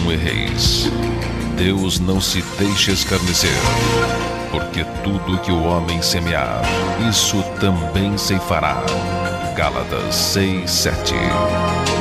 não erreis. Deus não se deixa escarnecer, porque tudo que o homem semear, isso também ceifará. Gálatas 6:7.